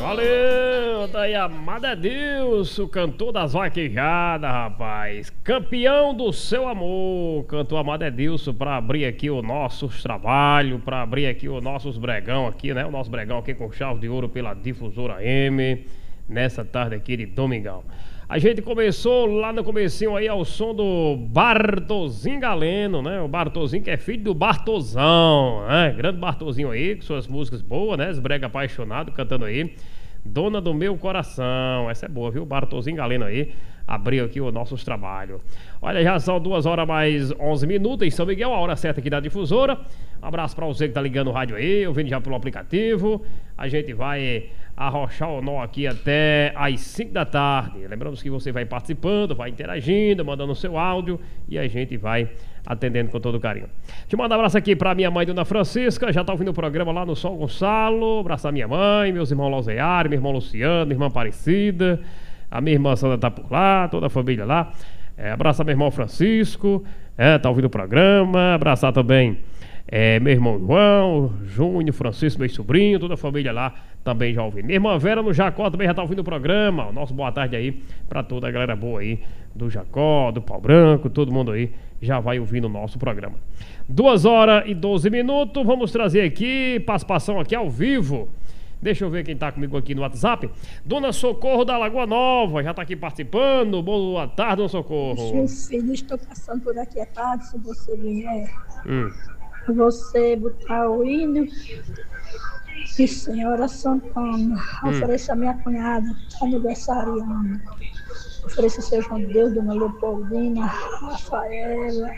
Valeu, daí amado Edilson, cantor das vaquejadas, rapaz. Campeão do seu amor, cantor amado Edilson, pra abrir aqui o nossos trabalhos, pra abrir aqui os nossos bregão aqui, né? O nosso bregão aqui com chave de ouro pela Difusora M, nessa tarde aqui de domingão. A gente começou lá no comecinho aí ao som do Bartozinho Galeno, né? O Bartozinho que é filho do Bartozão, né? Grande Bartozinho aí, com suas músicas boas, né? Esse brega apaixonado cantando aí. Dona do meu coração, essa é boa, viu? Bartozinho Galeno aí, abriu aqui os nossos trabalhos. Olha, já são 2 horas mais 11 minutos em São Miguel, a hora certa aqui da Difusora. Um abraço pra você que tá ligando o rádio aí, ouvindo já pelo aplicativo. A gente vai arrochar o nó aqui até às 5 da tarde. Lembramos que você vai participando, vai interagindo, mandando o seu áudio e a gente vai atendendo com todo carinho. Deixa eu mandar um abraço aqui pra minha mãe, Dona Francisca, já tá ouvindo o programa lá no São Gonçalo. Abraçar minha mãe, meus irmãos Lauzeário, meu irmão Luciano, minha irmã Aparecida, a minha irmã Sandra tá por lá, toda a família lá. Abraçar meu irmão Francisco, tá ouvindo o programa. Abraçar também meu irmão João, Júnior, Francisco, meu sobrinho, toda a família lá também já ouvindo. Minha irmã Vera no Jacó também já tá ouvindo o programa. O nosso boa tarde aí pra toda a galera boa aí do Jacó, do Pau Branco, todo mundo aí já vai ouvindo o nosso programa. 2 horas e 12 minutos, vamos trazer aqui participação aqui ao vivo. Deixa eu ver quem tá comigo aqui no WhatsApp. Dona Socorro da Lagoa Nova, já tá aqui participando. Boa tarde, Dona Socorro. Meu filho, estou passando por aqui, é tarde, se você vier. Você botar o hino de Senhora Santana. Ofereça a minha cunhada, aniversariando. Ofereça seu João de Deus, Dona Leopoldina, Rafaela,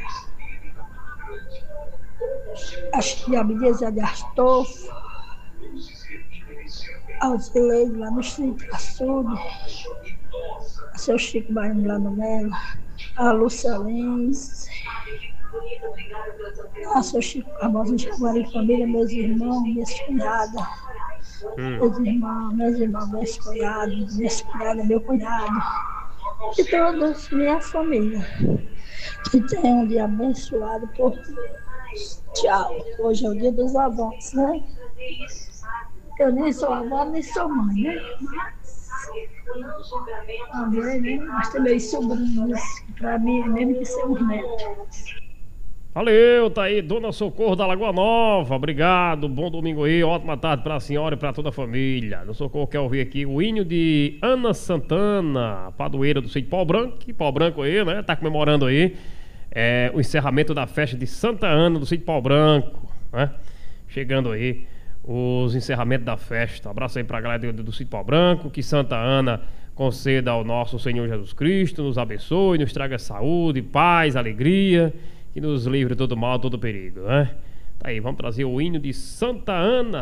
a Tia Abdias de Astolfo, Alzileide lá no Chico Açude, a seu Chico Baiano lá no Melo, a Lúcia Lins, a seu Chico Barbosa de Jaguari, família, meus irmãos, minhas cunhadas, meus irmãos, minhas cunhadas, meu cunhado, e toda minha família. Que tenha um dia abençoado por Deus. Tchau. Hoje é o dia dos avós, né? Eu nem sou avó, nem sou mãe, né? Mas tem meus sobrinhos, que pra mim é mesmo que ser um neto. Valeu, tá aí, Dona Socorro da Lagoa Nova, obrigado, bom domingo aí, ótima tarde pra senhora e pra toda a família. Dona Socorro quer ouvir aqui o hino de Ana Santana, padroeira do Sítio Pau Branco, que Pau Branco aí, né, tá comemorando aí o encerramento da festa de Santa Ana do Sítio Pau Branco, né, chegando aí os encerramentos da festa. Abraço aí pra galera do Sítio Pau Branco, que Santa Ana conceda ao nosso Senhor Jesus Cristo, nos abençoe, nos traga saúde, paz, alegria, que nos livre todo mal, todo perigo, né? Tá aí, vamos trazer o hino de Santa Ana,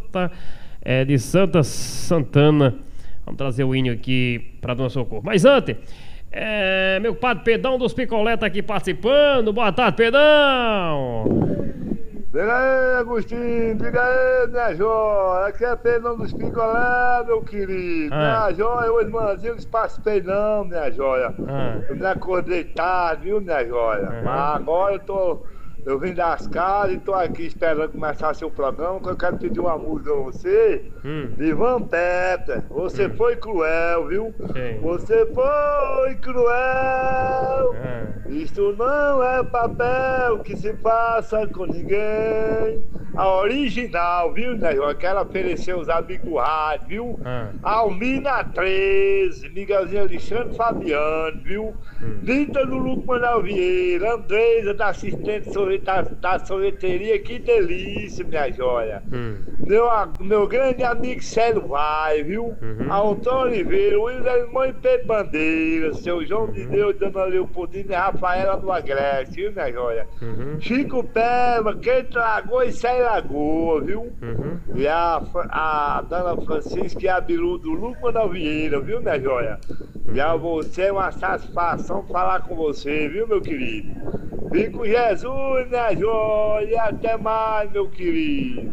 de Santa Santana. Vamos trazer o hino aqui pra Dona Socorro. Mas antes, meu padre Pedão dos Picolé tá aqui participando. Boa tarde, Pedão! Diga aí, Agostinho, diga aí, minha joia. Aqui é Pedão dos Picolé, meu querido. Minha joia, hoje manzinho não participei não, minha joia. Eu me acordei tarde, viu, minha joia? Mas agora eu vim das casas e tô aqui esperando começar seu programa, que eu quero pedir uma música a você, de Van Peter. Você foi cruel, viu? Sim. Você foi cruel. Isto não é papel que se passa com ninguém. A original, viu, né? Eu quero oferecer os amigos do rádio, viu? Almina 13, Miguelzinho Alexandre Fabiano, viu? Lita do Luco Manuel Vieira, Andresa da assistente da sorveteria, que delícia, minha joia. Meu grande amigo Célio Vai, viu? Antônio Oliveira, William Mãe Pedro Bandeira, seu João de Deus, Dona Leopoldina e Rafaela do Agreste, viu, minha joia? Chico Pema, Quente Lagoa e Sai Lagoa, viu? E a Dona Francisca e a Bilu do Luco Manuel Vieira, viu, minha joia? E a você é uma satisfação falar com você, viu, meu querido? Vem com Jesus, minha joia, e até mais, meu querido.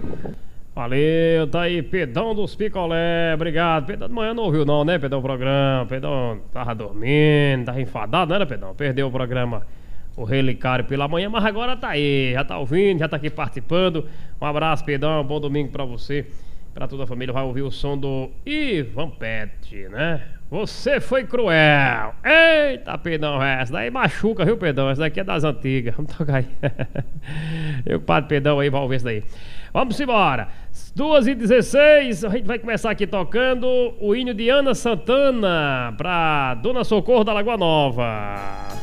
Valeu, tá aí, Pedão dos Picolé, obrigado. Pedão de manhã não ouviu não, né, Pedão, o programa. Pedão tava dormindo, tava enfadado, né, Pedão? Perdeu o programa, o Relicário pela manhã, mas agora tá aí, já tá ouvindo, já tá aqui participando. Um abraço, Pedão, bom domingo pra você Pra toda a família vai ouvir o som do Ivan Pet, né? Você foi cruel. Eita, Pedrão, essa daí machuca, viu, Pedrão? Essa daqui é das antigas. Vamos tocar aí. Eu, Padre Pedrão aí, vamos ver isso daí. Vamos embora. 2h16, a gente vai começar aqui tocando o hino de Ana Santana pra Dona Socorro da Lagoa Nova.